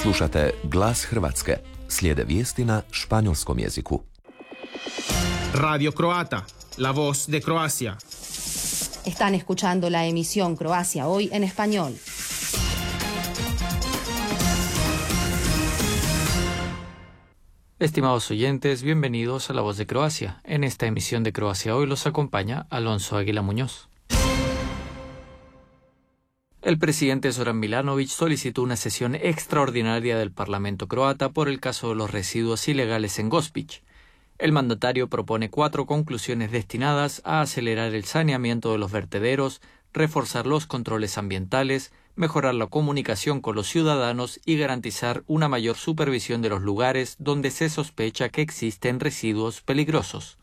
Slušate Glas Hrvatske. Slijede vijesti na španjolskom jeziku. Radio Croata, la voz de Croacia. Están escuchando la emisión Croacia Hoy en español. Estimados oyentes, bienvenidos a La Voz de Croacia. En esta emisión de Croacia Hoy los acompaña Alonso Águila Muñoz. El presidente Zoran Milanović solicitó una sesión extraordinaria del Parlamento croata por el caso de los residuos ilegales en Gospić. El mandatario propone 4 conclusiones destinadas a acelerar el saneamiento de los vertederos, reforzar los controles ambientales, mejorar la comunicación con los ciudadanos y garantizar una mayor supervisión de los lugares donde se sospecha que existen residuos peligrosos.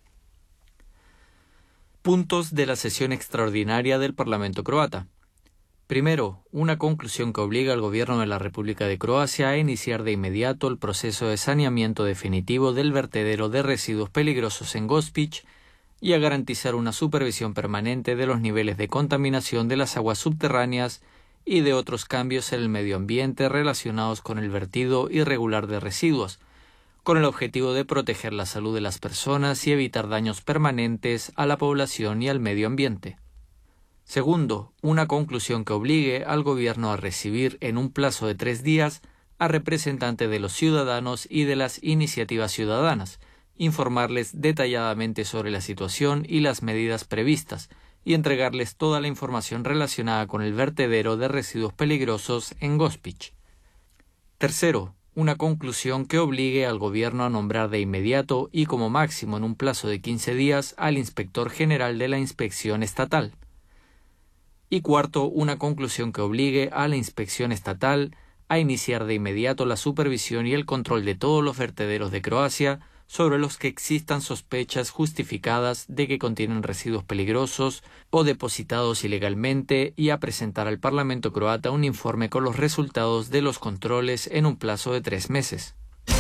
Puntos de la sesión extraordinaria del Parlamento croata. Primero, una conclusión que obliga al gobierno de la República de Croacia a iniciar de inmediato el proceso de saneamiento definitivo del vertedero de residuos peligrosos en Gospić y a garantizar una supervisión permanente de los niveles de contaminación de las aguas subterráneas y de otros cambios en el medio ambiente relacionados con el vertido irregular de residuos, con el objetivo de proteger la salud de las personas y evitar daños permanentes a la población y al medio ambiente. Segundo, una conclusión que obligue al gobierno a recibir en un plazo de 3 días a representantes de los ciudadanos y de las iniciativas ciudadanas, informarles detalladamente sobre la situación y las medidas previstas, y entregarles toda la información relacionada con el vertedero de residuos peligrosos en Gospić. Tercero, una conclusión que obligue al gobierno a nombrar de inmediato y como máximo en un plazo de 15 días al inspector general de la inspección estatal. Y cuarto, una conclusión que obligue a la inspección estatal a iniciar de inmediato la supervisión y el control de todos los vertederos de Croacia sobre los que existan sospechas justificadas de que contienen residuos peligrosos o depositados ilegalmente y a presentar al Parlamento croata un informe con los resultados de los controles en un plazo de 3 meses.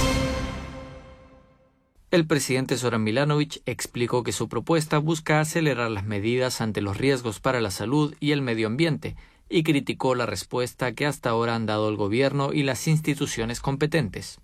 El presidente Zoran Milanović explicó que su propuesta busca acelerar las medidas ante los riesgos para la salud y el medio ambiente y criticó la respuesta que hasta ahora han dado el gobierno y las instituciones competentes.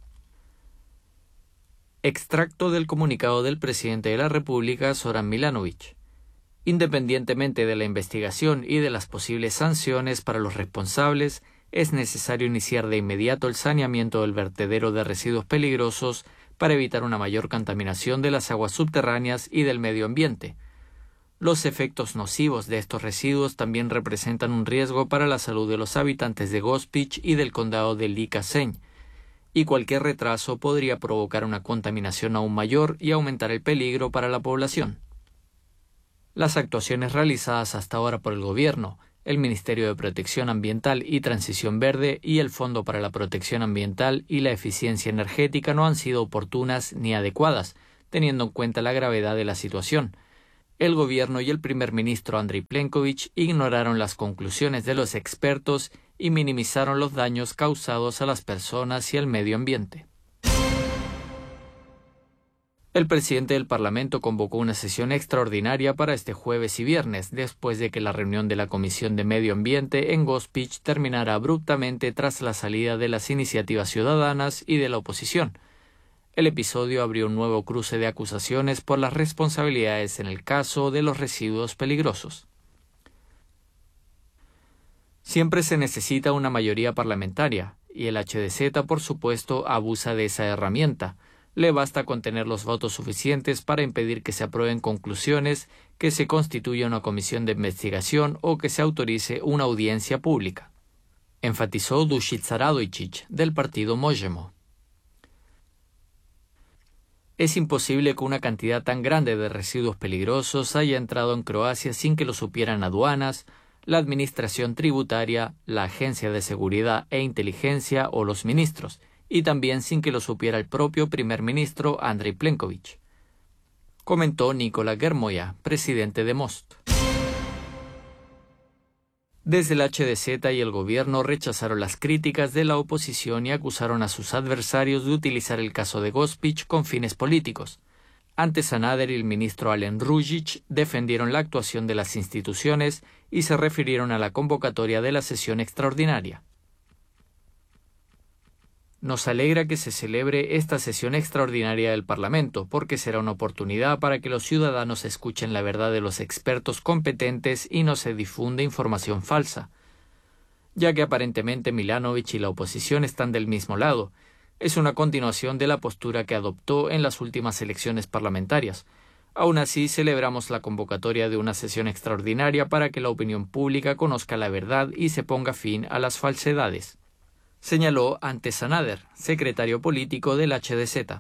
Extracto del comunicado del presidente de la República, Zoran Milanović. Independientemente de la investigación y de las posibles sanciones para los responsables, es necesario iniciar de inmediato el saneamiento del vertedero de residuos peligrosos para evitar una mayor contaminación de las aguas subterráneas y del medio ambiente. Los efectos nocivos de estos residuos también representan un riesgo para la salud de los habitantes de Gospić y del condado de Liča-Senj, y cualquier retraso podría provocar una contaminación aún mayor y aumentar el peligro para la población. Las actuaciones realizadas hasta ahora por el gobierno, el Ministerio de Protección Ambiental y Transición Verde y el Fondo para la Protección Ambiental y la Eficiencia Energética no han sido oportunas ni adecuadas, teniendo en cuenta la gravedad de la situación. El gobierno y el primer ministro Andrej Plenković ignoraron las conclusiones de los expertos y minimizaron los daños causados a las personas y al medio ambiente. El presidente del Parlamento convocó una sesión extraordinaria para este jueves y viernes, después de que la reunión de la Comisión de Medio Ambiente en Gospić terminara abruptamente tras la salida de las iniciativas ciudadanas y de la oposición. El episodio abrió un nuevo cruce de acusaciones por las responsabilidades en el caso de los residuos peligrosos. Siempre se necesita una mayoría parlamentaria, y el HDZ, por supuesto, abusa de esa herramienta. Le basta con tener los votos suficientes para impedir que se aprueben conclusiones, que se constituya una comisión de investigación o que se autorice una audiencia pública, enfatizó Dušica Radojčić, del partido Možemo. Es imposible que una cantidad tan grande de residuos peligrosos haya entrado en Croacia sin que lo supieran aduanas, la administración tributaria, la Agencia de Seguridad e Inteligencia o los ministros, y también sin que lo supiera el propio primer ministro Andrej Plenković, comentó Nikola Grmoja, presidente de Most. Desde el HDZ y el gobierno rechazaron las críticas de la oposición y acusaron a sus adversarios de utilizar el caso de Gospić con fines políticos. Ante Sanader y el ministro Alen Ružić defendieron la actuación de las instituciones y se refirieron a la convocatoria de la sesión extraordinaria. Nos alegra que se celebre esta sesión extraordinaria del Parlamento, porque será una oportunidad para que los ciudadanos escuchen la verdad de los expertos competentes y no se difunde información falsa. Ya que aparentemente Milanovic y la oposición están del mismo lado, es una continuación de la postura que adoptó en las últimas elecciones parlamentarias. Aún así, celebramos la convocatoria de una sesión extraordinaria para que la opinión pública conozca la verdad y se ponga fin a las falsedades, señaló Ante Sanader, secretario político del HDZ.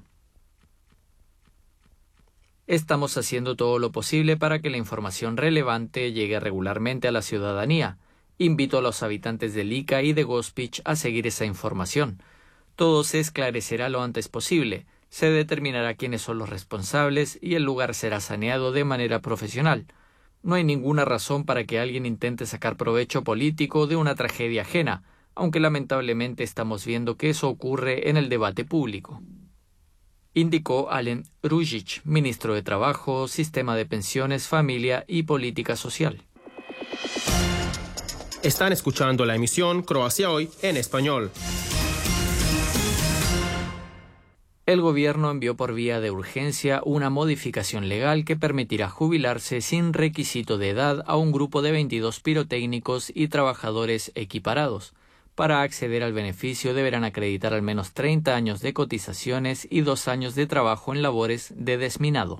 Estamos haciendo todo lo posible para que la información relevante llegue regularmente a la ciudadanía. Invito a los habitantes de Lika y de Gospić a seguir esa información. Todo se esclarecerá lo antes posible. Se determinará quiénes son los responsables y el lugar será saneado de manera profesional. No hay ninguna razón para que alguien intente sacar provecho político de una tragedia ajena, aunque lamentablemente estamos viendo que eso ocurre en el debate público, indicó Alen Ružić, ministro de Trabajo, Sistema de Pensiones, Familia y Política Social. Están escuchando la emisión Croacia Hoy en español. El gobierno envió por vía de urgencia una modificación legal que permitirá jubilarse sin requisito de edad a un grupo de 22 pirotécnicos y trabajadores equiparados. Para acceder al beneficio deberán acreditar al menos 30 años de cotizaciones y 2 años de trabajo en labores de desminado.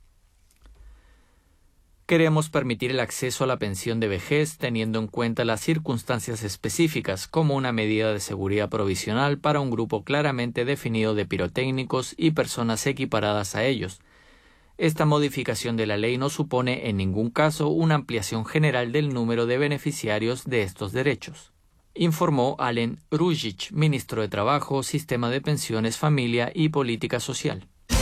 Queremos permitir el acceso a la pensión de vejez teniendo en cuenta las circunstancias específicas como una medida de seguridad provisional para un grupo claramente definido de pirotécnicos y personas equiparadas a ellos. Esta modificación de la ley no supone en ningún caso una ampliación general del número de beneficiarios de estos derechos, informó Alen Ružić, ministro de Trabajo, Sistema de Pensiones, Familia y Política Social.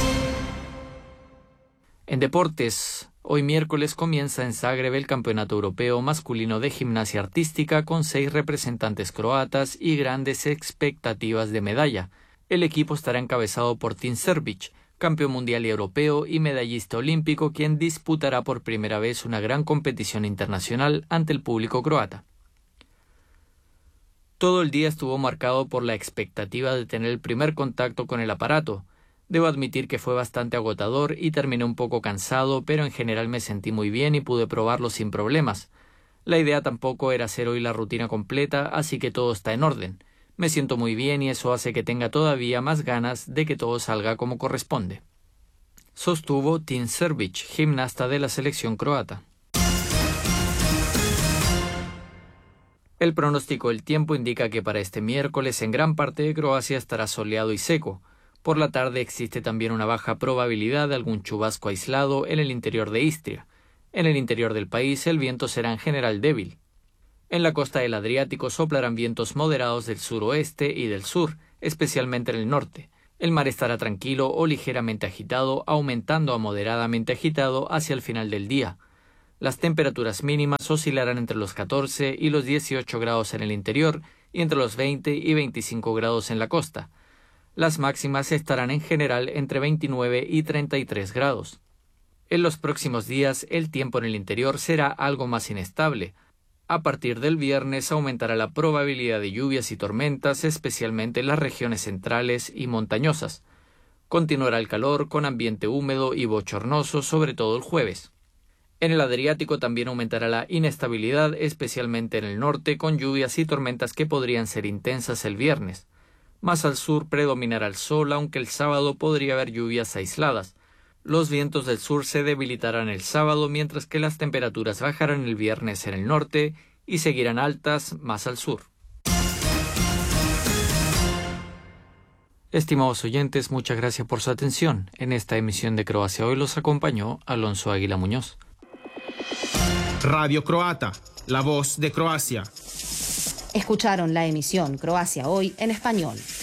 En deportes, hoy miércoles comienza en Zagreb el Campeonato Europeo Masculino de Gimnasia Artística con 6 representantes croatas y grandes expectativas de medalla. El equipo estará encabezado por Tin Srbić, campeón mundial y europeo y medallista olímpico, quien disputará por primera vez una gran competición internacional ante el público croata. Todo el día estuvo marcado por la expectativa de tener el primer contacto con el aparato. Debo admitir que fue bastante agotador y terminé un poco cansado, pero en general me sentí muy bien y pude probarlo sin problemas. La idea tampoco era hacer hoy la rutina completa, así que todo está en orden. Me siento muy bien y eso hace que tenga todavía más ganas de que todo salga como corresponde, sostuvo Tin Srbić, gimnasta de la selección croata. El pronóstico del tiempo indica que para este miércoles en gran parte de Croacia estará soleado y seco. Por la tarde existe también una baja probabilidad de algún chubasco aislado en el interior de Istria. En el interior del país el viento será en general débil. En la costa del Adriático soplarán vientos moderados del suroeste y del sur, especialmente en el norte. El mar estará tranquilo o ligeramente agitado, aumentando a moderadamente agitado hacia el final del día. Las temperaturas mínimas oscilarán entre los 14 y los 18 grados en el interior y entre los 20 y 25 grados en la costa. Las máximas estarán en general entre 29 y 33 grados. En los próximos días el tiempo en el interior será algo más inestable. A partir del viernes aumentará la probabilidad de lluvias y tormentas, especialmente en las regiones centrales y montañosas. Continuará el calor con ambiente húmedo y bochornoso, sobre todo el jueves. En el Adriático también aumentará la inestabilidad, especialmente en el norte, con lluvias y tormentas que podrían ser intensas el viernes. Más al sur predominará el sol, aunque el sábado podría haber lluvias aisladas. Los vientos del sur se debilitarán el sábado, mientras que las temperaturas bajarán el viernes en el norte y seguirán altas más al sur. Estimados oyentes, muchas gracias por su atención. En esta emisión de Croacia Hoy los acompañó Alonso Águila Muñoz. Radio Croata, la voz de Croacia. Escucharon la emisión Croacia Hoy en español.